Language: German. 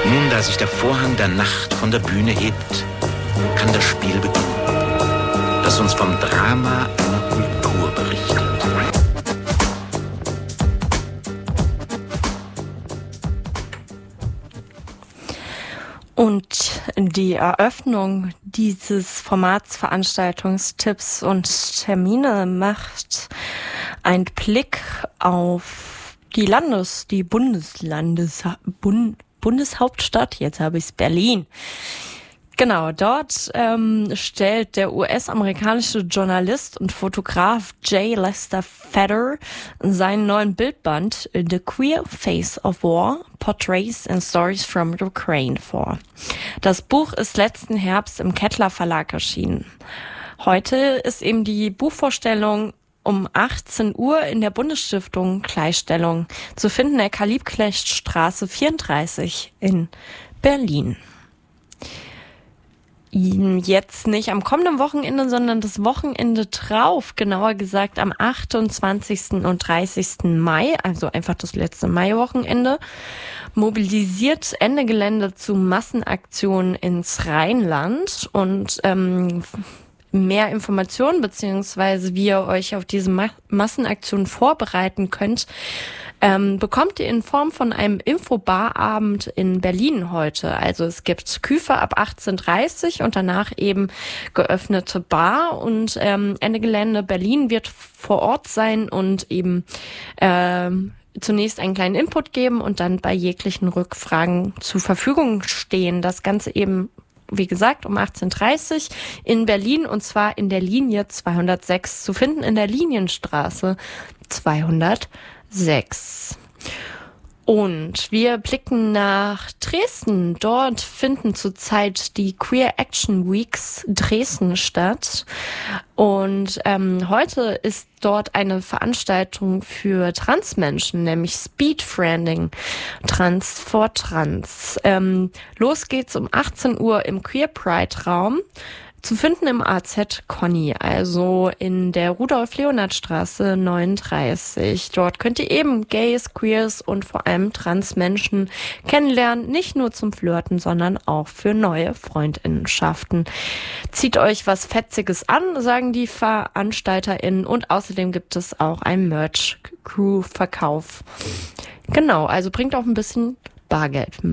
Nun, da sich der Vorhang der Nacht von der Bühne hebt, kann das Spiel beginnen, das uns vom Drama einer Kultur berichtet. Und die Eröffnung dieses Formats Veranstaltungstipps und Termine macht einen Blick auf die Bundeshauptstadt, jetzt habe ich es, Berlin. Genau, dort stellt der US-amerikanische Journalist und Fotograf J. Lester Fetter seinen neuen Bildband The Queer Face of War, Portraits and Stories from Ukraine vor. Das Buch ist letzten Herbst im Kettler Verlag erschienen. Heute ist eben die Buchvorstellung um 18 Uhr in der Bundesstiftung Gleichstellung zu finden, der Karl-Liebknecht-Straße 34 in Berlin. Jetzt nicht am kommenden Wochenende, sondern das Wochenende drauf, genauer gesagt am 28. und 30. Mai, also einfach das letzte Maiwochenende, mobilisiert Ende Gelände zu Massenaktionen ins Rheinland und mehr Informationen beziehungsweise wie ihr euch auf diese Massenaktion vorbereiten könnt, bekommt ihr in Form von einem Infobarabend in Berlin heute. Also es gibt Küfe ab 18:30 und danach eben geöffnete Bar und Ende Gelände Berlin wird vor Ort sein und eben zunächst einen kleinen Input geben und dann bei jeglichen Rückfragen zur Verfügung stehen. Das Ganze eben, wie gesagt, um 18:30 in Berlin und zwar in der Linie 206 zu finden, in der Linienstraße 206. Und wir blicken nach Dresden. Dort finden zurzeit die Queer Action Weeks Dresden statt. Und heute ist dort eine Veranstaltung für Transmenschen, nämlich Speedfriending, Trans for Trans. Los geht's um 18 Uhr im Queer Pride Raum. Zu finden im AZ Conny, also in der Rudolf-Leonhard-Straße 39. Dort könnt ihr eben Gays, Queers und vor allem Transmenschen kennenlernen. Nicht nur zum Flirten, sondern auch für neue Freundinnenschaften. Zieht euch was Fetziges an, sagen die VeranstalterInnen. Und außerdem gibt es auch einen Merch-Crew-Verkauf. Genau, also bringt auch ein bisschen Bargeld mit.